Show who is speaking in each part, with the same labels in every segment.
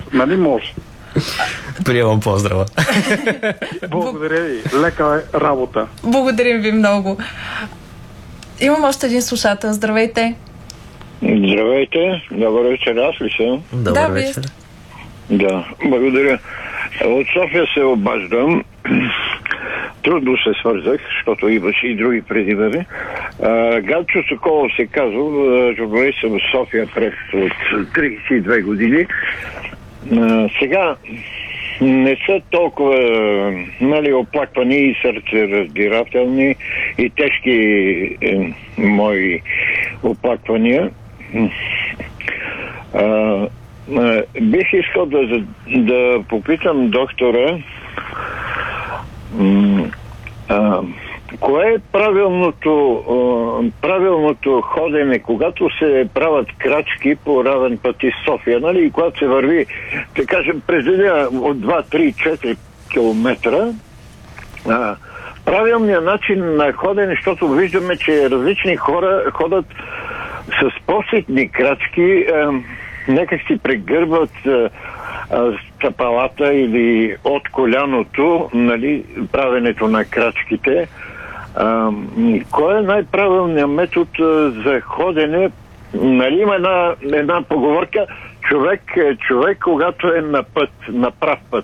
Speaker 1: Нали може?
Speaker 2: Приемам поздрава.
Speaker 1: Благодаря ви. Лека работа.
Speaker 3: Благодарим ви много. Имам още един слушател. Здравейте.
Speaker 4: Здравейте. Добър вечер. Аз ли съм?
Speaker 2: Добър вечер.
Speaker 4: Да, благодаря. От София се обаждам. Трудно се свързах, защото имаше и други преди мене. Галчо Соколов се казва, журналист съм в София през от 32 години. Сега не са толкова оплаквани и сърцераздирателни и тежки мои оплаквания. Бих искал да попитам доктора кое е правилното ходене, когато се правят крачки по равен път из София, нали, и когато се върви, да кажем, през деня от 2, 3, 4 километра, правилният начин на ходене, защото виждаме, че различни хора ходят с по-ситни крачки, някак си прегърбват стъпалата или от коляното, нали, правенето на крачките. Кой е най-правилният метод за ходене? Нали, има една поговорка: човек, когато е на път, на прав път.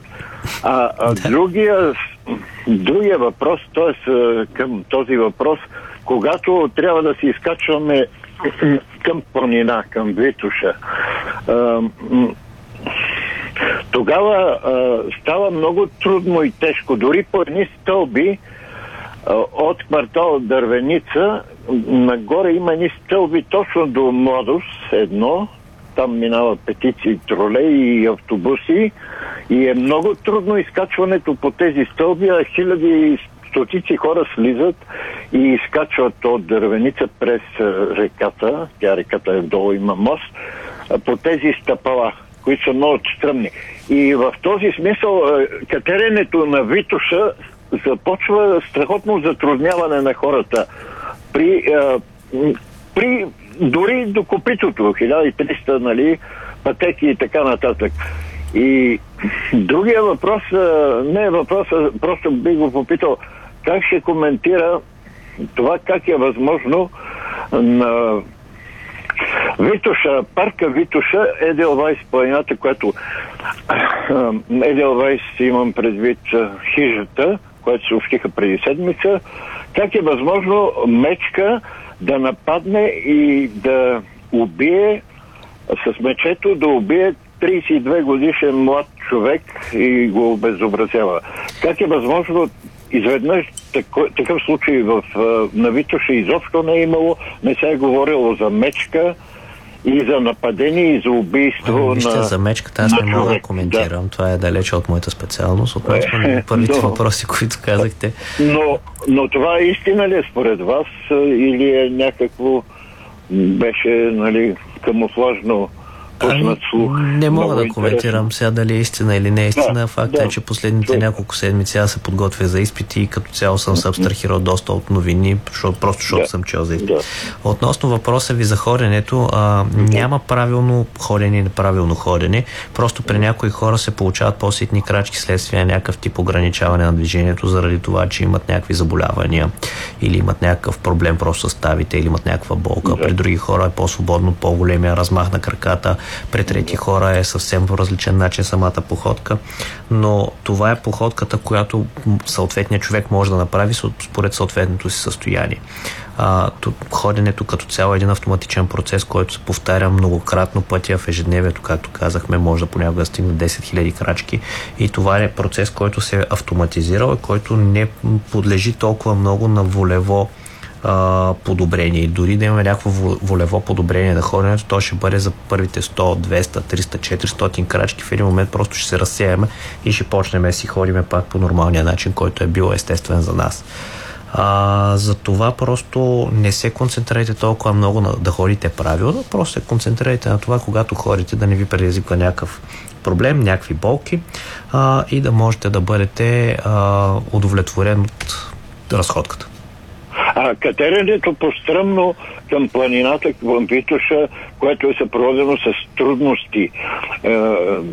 Speaker 4: Другия въпрос, т.е. към този въпрос, когато трябва да се изкачваме към планина, към Витоша, тогава става много трудно и тежко. Дори по едни стълби от квартал Дървеница нагоре има едни стълби точно до Младост, едно. Там минава петици, тролеи и автобуси и е много трудно изкачването по тези стълби, а хиляди, стотици хора слизат и изкачват от Дървеница през реката. Реката е долу, има мост, по тези стъпала, които са много стръмни. И в този смисъл катеренето на Витоша започва страхотно затрудняване на хората. При дори до копитото, 1300, нали, пътеки и така нататък. И другия въпрос, не е въпрос, просто би го попитал, как ще коментира това, как е възможно на Витоша, парка Витоша, Еделвайс планината, която Еделвайс имам предвид хижата, която се общиха преди седмица, как е възможно мечка да нападне и да убие с мечето, да убие 32 годишен млад човек и го обезобразява. Как е възможно изведнъж такъв случай на Витоша изобщо не е имало, не се е говорило за мечка и за нападение и за убийство
Speaker 2: вижте,
Speaker 4: на...
Speaker 2: за мечката аз не мога да коментирам. Да. Това е далече от моята специалност. Относно първите въпроси, които казахте.
Speaker 4: Но това истина ли е според вас или е някакво беше, нали, камуфлажно пуснат слух?
Speaker 2: Не мога да коментирам сега дали е истина или не е истина. Факт е, че последните няколко седмици аз се подготвя за изпити и като цяло съм се абстрахирал доста от новини, защото съм чел за изпити. Относно въпроса ви за ходенето, няма правилно ходене и неправилно ходене. Просто при някои хора се получават по-ситни крачки следствие на някакъв тип ограничаване на движението, заради това, че имат някакви заболявания или имат някакъв проблем просто с ставите или имат някаква болка. При други хора е по-свободно, по-големия размах на краката. При трети хора е съвсем по различен начин самата походка, но това е походката, която съответният човек може да направи според съответното си състояние. Ходенето като цяло е един автоматичен процес, който се повтаря многократно пътя в ежедневието, както казахме, може да понякога да стигне 10 000 крачки и това е процес, който се е автоматизирал и който не подлежи толкова много на волево подобрение. И дори да имаме някакво волево подобрение на ходенето, то ще бъде за първите 100, 200, 300, 400 крачки. В един момент просто ще се разсеяме и ще почнем да си ходиме пак по нормалния начин, който е бил естествен за нас. За това просто не се концентрирайте толкова много да ходите правилно, просто се концентрирайте на това, когато ходите, да не ви предизвиква някакъв проблем, някакви болки и да можете да бъдете удовлетворен от разходката.
Speaker 4: Катеренето по-стръмно към планината, към Витоша, което е съпроводено с трудности,